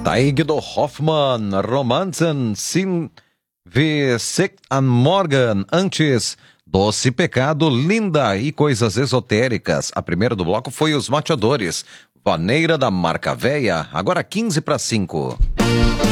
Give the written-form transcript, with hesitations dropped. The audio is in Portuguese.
Tá aí Guido Hoffmann, Romanzen, Sin wie Sekt an Morgen, antes Doce Pecado, Linda e Coisas Esotéricas. A primeira do bloco foi Os Mateadores, Vaneira da Marca Véia, agora 15 para 5.